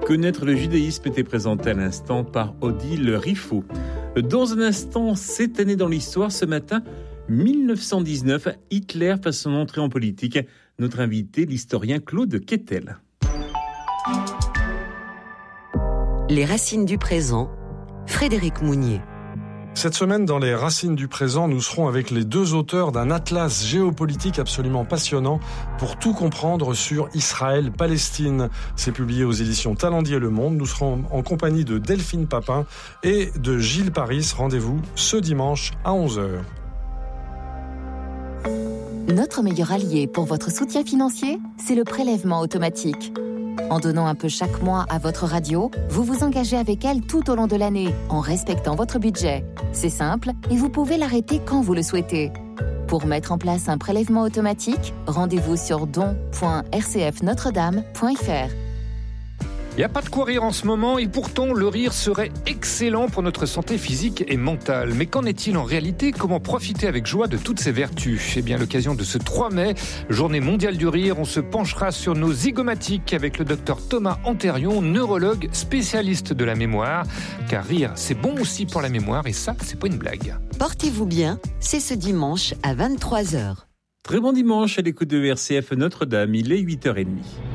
Connaître le judaïsme était présenté à l'instant par Odile Riffaut. Dans un instant, cette année dans l'histoire, ce matin, 1919, Hitler fait son entrée en politique. Notre invité, l'historien Claude Quettel. Les racines du présent, Frédéric Mounier. Cette semaine, dans les Racines du présent, nous serons avec les deux auteurs d'un atlas géopolitique absolument passionnant pour tout comprendre sur Israël-Palestine. C'est publié aux éditions Talendier Le Monde. Nous serons en compagnie de Delphine Papin et de Gilles Paris. Rendez-vous ce dimanche à 11h. Notre meilleur allié pour votre soutien financier, c'est le prélèvement automatique. En donnant un peu chaque mois à votre radio, vous vous engagez avec elle tout au long de l'année, en respectant votre budget. C'est simple et vous pouvez l'arrêter quand vous le souhaitez. Pour mettre en place un prélèvement automatique, rendez-vous sur don.rcfnotredame.fr. Il n'y a pas de quoi rire en ce moment et pourtant le rire serait excellent pour notre santé physique et mentale. Mais qu'en est-il en réalité ? Comment profiter avec joie de toutes ces vertus ? Eh bien, à l'occasion de ce 3 mai, journée mondiale du rire, on se penchera sur nos zygomatiques avec le docteur Thomas Antérion, neurologue spécialiste de la mémoire. Car rire, c'est bon aussi pour la mémoire et ça, c'est pas une blague. Portez-vous bien, c'est ce dimanche à 23h. Très bon dimanche à l'écoute de RCF Notre-Dame, il est 8h30.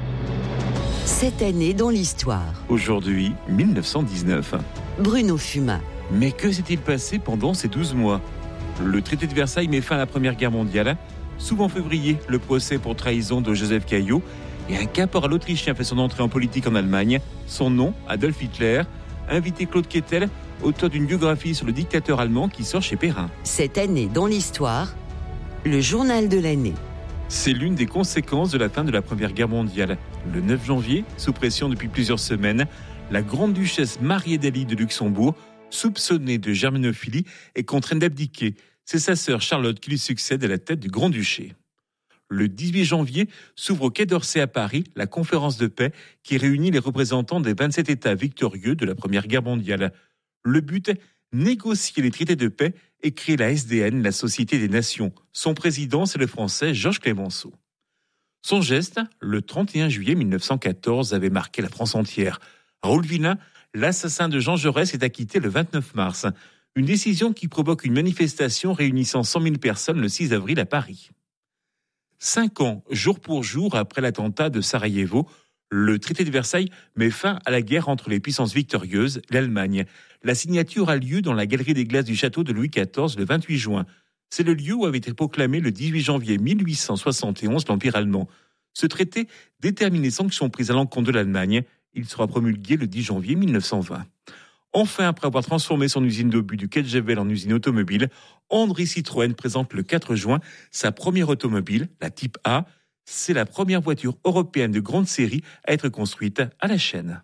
Cette année dans l'histoire. Aujourd'hui, 1919. Bruno Fumat. Mais que s'est-il passé pendant ces 12 mois ? Le traité de Versailles met fin à la Première Guerre mondiale. S'ouvre en février le procès pour trahison de Joseph Caillaux. Et un caporal autrichien fait son entrée en politique en Allemagne. Son nom, Adolf Hitler. Invité Claude Quettel, auteur d'une biographie sur le dictateur allemand qui sort chez Perrin. Cette année dans l'histoire, le journal de l'année. C'est l'une des conséquences de la fin de la Première Guerre mondiale. Le 9 janvier, sous pression depuis plusieurs semaines, la grande-duchesse Marie-Adélie de Luxembourg, soupçonnée de germanophilie, est contrainte d'abdiquer. C'est sa sœur Charlotte qui lui succède à la tête du Grand-Duché. Le 18 janvier, s'ouvre au Quai d'Orsay à Paris la conférence de paix qui réunit les représentants des 27 États victorieux de la Première Guerre mondiale. Le but, négocier les traités de paix et créer la SDN, la Société des Nations. Son président, c'est le Français Georges Clemenceau. Son geste, le 31 juillet 1914, avait marqué la France entière. Raoul Villain, l'assassin de Jean Jaurès, est acquitté le 29 mars. Une décision qui provoque une manifestation réunissant 100 000 personnes le 6 avril à Paris. 5 ans, jour pour jour, après l'attentat de Sarajevo, le traité de Versailles met fin à la guerre entre les puissances victorieuses, l'Allemagne. La signature a lieu dans la galerie des glaces du château de Louis XIV le 28 juin. C'est le lieu où avait été proclamé le 18 janvier 1871 l'Empire allemand. Ce traité détermine les sanctions prises à l'encontre de l'Allemagne. Il sera promulgué le 10 janvier 1920. Enfin, après avoir transformé son usine d'obus du Quai de Jével en usine automobile, André Citroën présente le 4 juin sa première automobile, la Type A. C'est la première voiture européenne de grande série à être construite à la chaîne.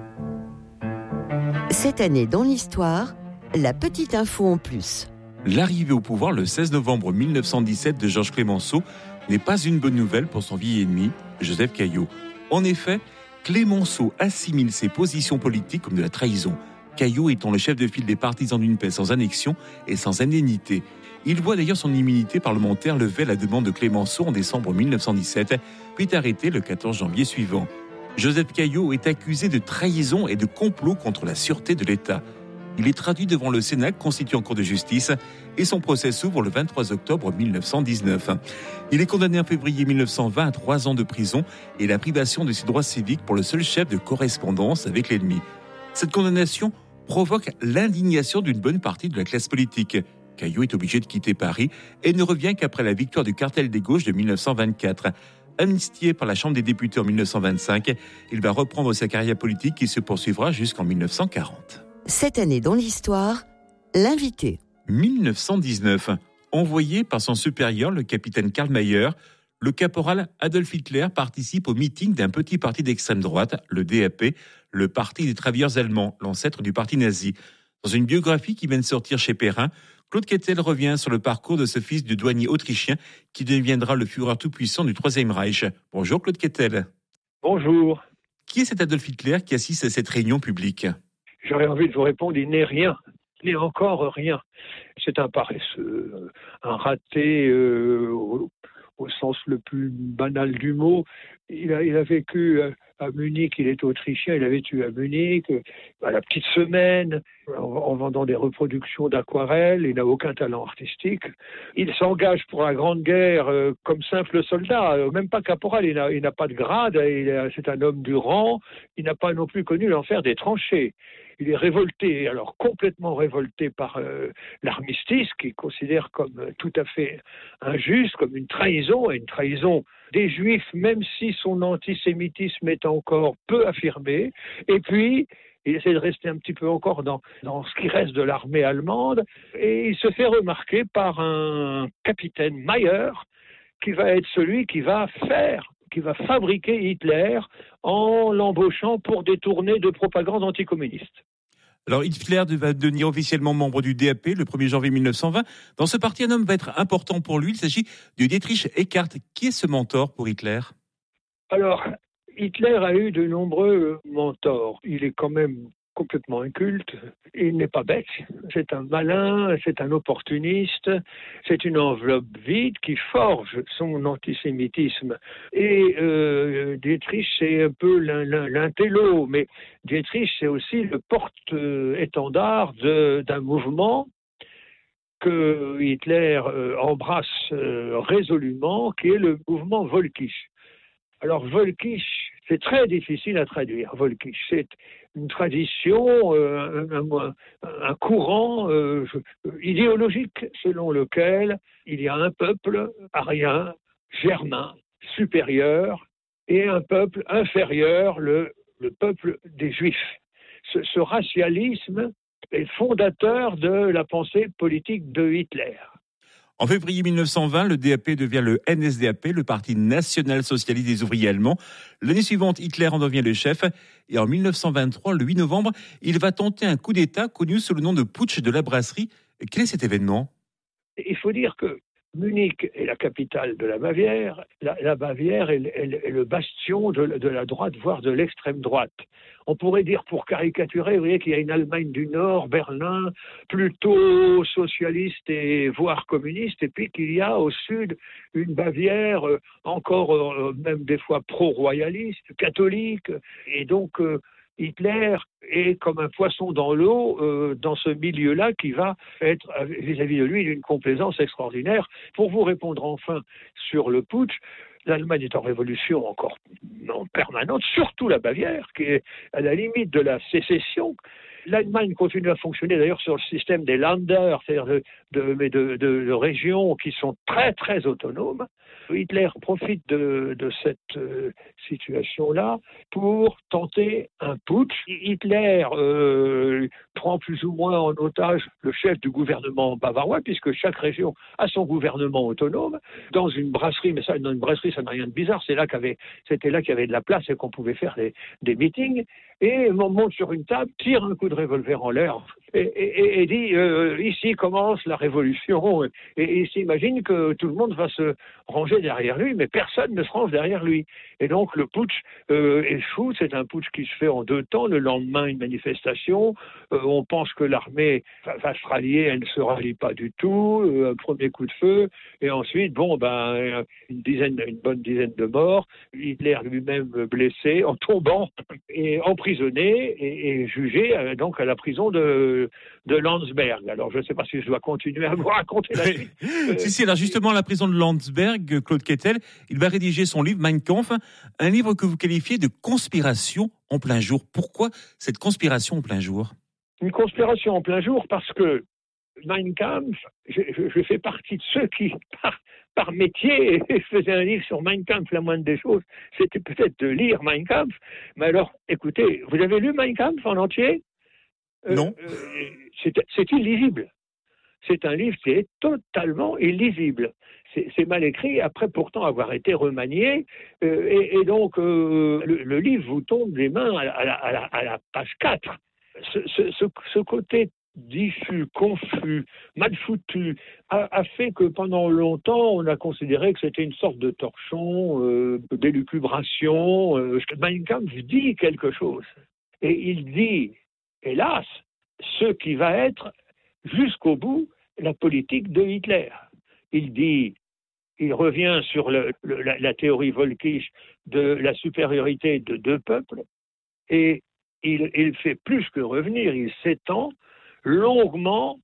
Cette année dans l'histoire, la petite info en plus. L'arrivée au pouvoir le 16 novembre 1917 de Georges Clemenceau n'est pas une bonne nouvelle pour son vieil ennemi, Joseph Caillaux. En effet, Clemenceau assimile ses positions politiques comme de la trahison. Caillaux étant le chef de file des partisans d'une paix sans annexion et sans indemnité. Il voit d'ailleurs son immunité parlementaire levée à la demande de Clemenceau en décembre 1917, puis arrêté le 14 janvier suivant. Joseph Caillaux est accusé de trahison et de complot contre la sûreté de l'État. Il est traduit devant le Sénat, constitué en cour de justice, et son procès s'ouvre le 23 octobre 1919. Il est condamné en février 1920 à 3 ans de prison et la privation de ses droits civiques pour le seul chef de correspondance avec l'ennemi. Cette condamnation provoque l'indignation d'une bonne partie de la classe politique. Caillaux est obligé de quitter Paris et ne revient qu'après la victoire du cartel des gauches de 1924. Amnistié par la Chambre des députés en 1925, il va reprendre sa carrière politique qui se poursuivra jusqu'en 1940. Cette année dans l'histoire, l'invité. 1919. Envoyé par son supérieur, le capitaine Karl Mayer, le caporal Adolf Hitler participe au meeting d'un petit parti d'extrême droite, le DAP, le Parti des travailleurs allemands, l'ancêtre du parti nazi. Dans une biographie qui vient de sortir chez Perrin, Claude Quettel revient sur le parcours de ce fils du douanier autrichien qui deviendra le Führer tout-puissant du Troisième Reich. Bonjour Claude Quettel. Bonjour. Qui est cet Adolf Hitler qui assiste à cette réunion publique ? J'aurais envie de vous répondre, il n'est rien. Il n'est encore rien. C'est un paresseux, un raté au sens le plus banal du mot. Il a vécu à Munich, il est autrichien, il a vécu à Munich, à la petite semaine, en vendant des reproductions d'aquarelles, il n'a aucun talent artistique. Il s'engage pour la Grande Guerre comme simple soldat, même pas caporal, il n'a pas de grade, c'est un homme du rang, il n'a pas non plus connu l'enfer des tranchées. Il est révolté, alors complètement révolté par l'armistice, qu'il considère comme tout à fait injuste, comme une trahison des Juifs, même si son antisémitisme est encore peu affirmé. Et puis, il essaie de rester un petit peu encore dans ce qui reste de l'armée allemande, et il se fait remarquer par un capitaine Mayer, qui va être celui qui va fabriquer Hitler en l'embauchant pour des tournées de propagande anticommuniste. Alors Hitler va devenir officiellement membre du DAP le 1er janvier 1920. Dans ce parti, un homme va être important pour lui. Il s'agit de Dietrich Eckart. Qui est ce mentor pour Hitler ? Alors, Hitler a eu de nombreux mentors. Il est quand même complètement inculte. Il n'est pas bête. C'est un malin, c'est un opportuniste. C'est une enveloppe vide qui forge son antisémitisme. Et Dietrich, c'est un peu l'intello, mais Dietrich, c'est aussi le porte-étendard d'un mouvement que Hitler embrasse résolument, qui est le mouvement Völkisch. Alors Völkisch, c'est très difficile à traduire. Völkisch, c'est une tradition, un courant idéologique selon lequel il y a un peuple arien, germain, supérieur, et un peuple inférieur, le peuple des Juifs. Ce racialisme est fondateur de la pensée politique de Hitler. En février 1920, le DAP devient le NSDAP, le Parti national-socialiste des ouvriers allemands. L'année suivante, Hitler en devient le chef. Et en 1923, le 8 novembre, il va tenter un coup d'État connu sous le nom de putsch de la brasserie. Quel est cet événement ? Il faut dire que Munich est la capitale de la Bavière. La Bavière est le bastion de la droite, voire de l'extrême droite. On pourrait dire, pour caricaturer, vous voyez qu'il y a une Allemagne du Nord, Berlin, plutôt socialiste et voire communiste, et puis qu'il y a au sud une Bavière encore même des fois pro-royaliste, catholique, et donc Hitler est comme un poisson dans l'eau dans ce milieu-là qui va être vis-à-vis de lui d'une complaisance extraordinaire. Pour vous répondre enfin sur le putsch, l'Allemagne est en révolution encore en permanente, surtout la Bavière, qui est à la limite de la sécession. L'Allemagne continue à fonctionner d'ailleurs sur le système des Länder, c'est-à-dire de régions qui sont très très autonomes. Hitler profite de cette situation-là pour tenter un putsch. Hitler prend plus ou moins en otage le chef du gouvernement bavarois, puisque chaque région a son gouvernement autonome, dans une brasserie, mais ça, dans une brasserie, ça n'a rien de bizarre, c'était là qu'il y avait de la place et qu'on pouvait faire des meetings, et monte sur une table, tire un coup de revolver en l'air, et dit ici commence la révolution, et il s'imagine que tout le monde va se ranger derrière lui, mais personne ne se range derrière lui. Et donc le putsch échoue. C'est un putsch qui se fait en 2 temps. Le lendemain, une manifestation. On pense que l'armée va se rallier, elle ne se rallie pas du tout. Un premier coup de feu, et ensuite, une bonne dizaine de morts. Hitler lui-même blessé, en tombant, et emprisonné et jugé donc à la prison de Landsberg. Alors je ne sais pas si je dois continuer à vous raconter la suite. Si, alors justement, à la prison de Landsberg, Claude Quetel, il va rédiger son livre Mein Kampf, un livre que vous qualifiez de conspiration en plein jour. Pourquoi cette conspiration en plein jour ? Une conspiration en plein jour parce que Mein Kampf, je fais partie de ceux qui, par métier, faisaient un livre sur Mein Kampf. La moindre des choses, c'était peut-être de lire Mein Kampf. Mais alors, écoutez, vous avez lu Mein Kampf en entier ? Non. C'est illisible. C'est un livre qui est totalement illisible. C'est mal écrit, après pourtant avoir été remanié, et donc le livre vous tombe des mains à la page 4. Ce côté diffus, confus, mal foutu, a fait que pendant longtemps, on a considéré que c'était une sorte de torchon, d'élucubration. Mein Kampf dit quelque chose. Et il dit, hélas, ce qui va être jusqu'au bout la politique de Hitler. Il dit il revient sur la théorie Volkisch de la supériorité de deux peuples, et il fait plus que revenir, il s'étend longuement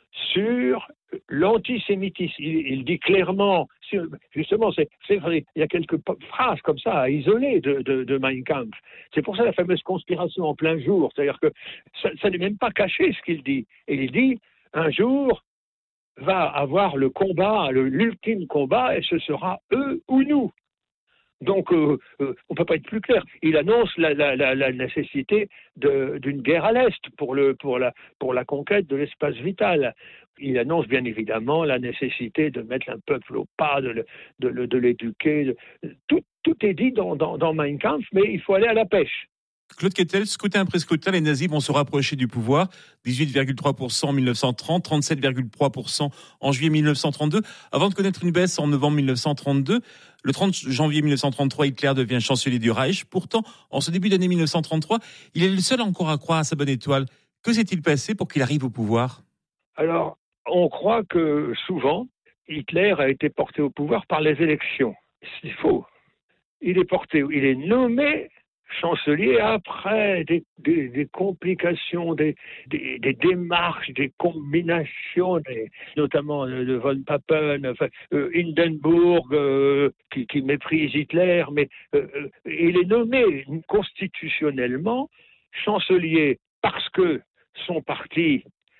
sur l'antisémitisme. Il dit clairement, justement, il y a quelques phrases comme ça à isoler de Mein Kampf. C'est pour ça la fameuse conspiration en plein jour, c'est-à-dire que ça n'est même pas caché ce qu'il dit. Et il dit, un jour va avoir le combat, l'ultime combat, et ce sera eux ou nous. Donc, on ne peut pas être plus clair. Il annonce la nécessité d'une guerre à l'Est pour la conquête de l'espace vital. Il annonce bien évidemment la nécessité de mettre un peuple au pas, de l'éduquer. Tout est dit dans Mein Kampf, mais il faut aller à la pêche. Claude Quetel, scrutin après scrutin, les nazis vont se rapprocher du pouvoir. 18,3% en 1930, 37,3% en juillet 1932, avant de connaître une baisse en novembre 1932. Le 30 janvier 1933, Hitler devient chancelier du Reich. Pourtant, en ce début d'année 1933, il est le seul encore à croire à sa bonne étoile. Que s'est-il passé pour qu'il arrive au pouvoir ? Alors, on croit que souvent, Hitler a été porté au pouvoir par les élections. C'est faux. Il est nommé chancelier après des complications, des démarches, des combinations, notamment de von Papen, Hindenburg, qui méprise Hitler, mais il est nommé constitutionnellement chancelier parce que son parti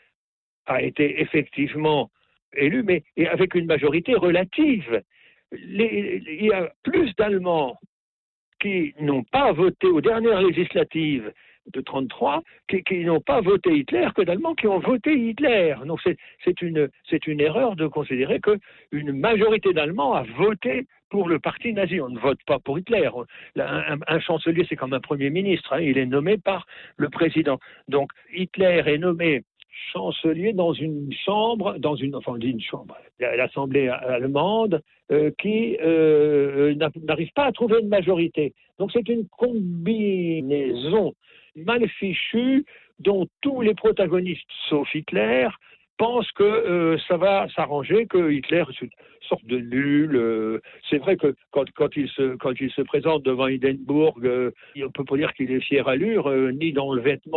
a été effectivement élu, mais avec une majorité relative. Il y a plus d'Allemands qui n'ont pas voté aux dernières législatives de 1933, qui n'ont pas voté Hitler, que d'Allemands qui ont voté Hitler. Donc c'est une erreur de considérer qu'une majorité d'Allemands a voté pour le parti nazi. On ne vote pas pour Hitler. Un chancelier, c'est comme un premier ministre, hein, il est nommé par le président. Donc Hitler est nommé chancelier dans une chambre, l'Assemblée allemande, qui n'arrive pas à trouver une majorité. Donc c'est une combinaison mal fichue dont tous les protagonistes, sauf Hitler, pensent que ça va s'arranger, que Hitler est une sorte de nul. C'est vrai que quand il se présente devant Hindenburg, on ne peut pas dire qu'il est fier allure, ni dans le vêtement,